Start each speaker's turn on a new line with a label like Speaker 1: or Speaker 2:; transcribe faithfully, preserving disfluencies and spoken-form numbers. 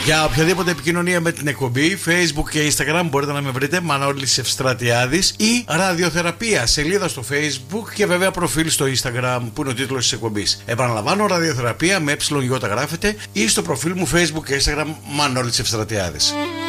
Speaker 1: Για οποιαδήποτε επικοινωνία με την εκπομπή, Facebook και Instagram μπορείτε να με βρείτε Μανώλης Ευστρατιάδης ή Ραδιοθεραπεία, σελίδα στο Facebook και βέβαια προφίλ στο Instagram που είναι ο τίτλος της εκπομπής. Επαναλαμβάνω, Ραδιοθεραπεία με ε γρافεται ή στο προφίλ μου Facebook και Instagram Μανώλης Ευστρατιάδης.